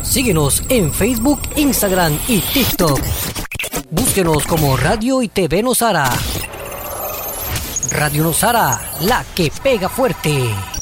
Síguenos en Facebook, Instagram y TikTok. Búsquenos como Radio y TV Nosara. Radio Nosara, la que pega fuerte.